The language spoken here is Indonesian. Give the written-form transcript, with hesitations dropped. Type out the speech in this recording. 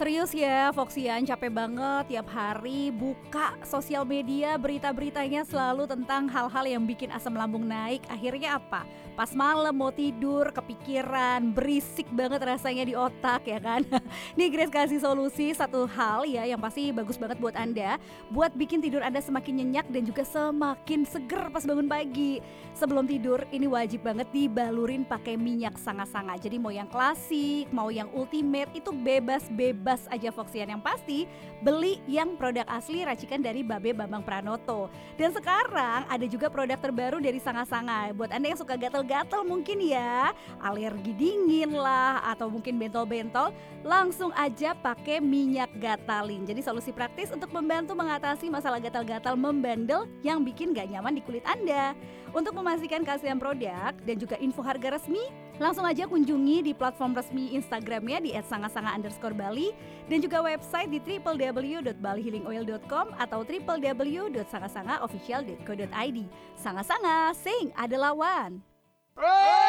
Serius ya, Foxian capek banget tiap hari buka sosial media berita-beritanya selalu tentang hal-hal yang bikin asam lambung naik. Akhirnya apa? Pas malam mau tidur kepikiran, berisik banget rasanya di otak ya kan. Nih Grace kasih solusi satu hal ya yang pasti bagus banget buat Anda, buat bikin tidur Anda semakin nyenyak dan juga semakin seger pas bangun pagi. Sebelum tidur ini wajib banget dibalurin pakai minyak sanga-sanga. Jadi mau yang klasik, mau yang ultimate itu bebas-bebas aja Foxian. Yang pasti beli yang produk asli racikan dari Babe Bambang Pranoto. Dan sekarang ada juga produk terbaru dari Sanga-Sanga. Buat Anda yang suka gatal-gatal mungkin ya, alergi dingin lah atau mungkin bentol-bentol, langsung aja pakai minyak gatalin. Jadi solusi praktis untuk membantu mengatasi masalah gatal-gatal membandel yang bikin gak nyaman di kulit Anda. Untuk memastikan keaslian produk dan juga info harga resmi, langsung aja kunjungi di platform resmi Instagramnya di @sanga-sanga_bali dan juga website di www.balihealingoil.com atau www.sangasangaofficial.co.id. Sanga-sanga, sing ada lawan.